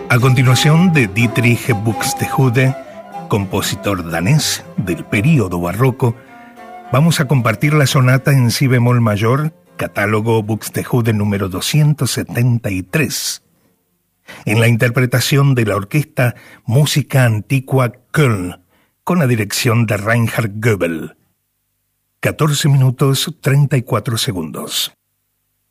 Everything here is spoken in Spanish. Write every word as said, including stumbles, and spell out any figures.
A continuación, de Dietrich Buxtehude, compositor danés del período barroco, vamos a compartir la sonata en si bemol mayor, catálogo Buxtehude número doscientos setenta y tres, en la interpretación de la orquesta Música Antigua Köln, con la dirección de Reinhard Goebel. catorce minutos treinta y cuatro segundos.